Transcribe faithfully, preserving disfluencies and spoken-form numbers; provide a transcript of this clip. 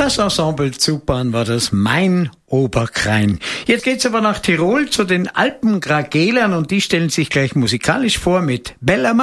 Das Ensemble Zuppan war das Mein Oberkrain. Jetzt geht's aber nach Tirol zu den Alpengragelern und die stellen sich gleich musikalisch vor mit Bella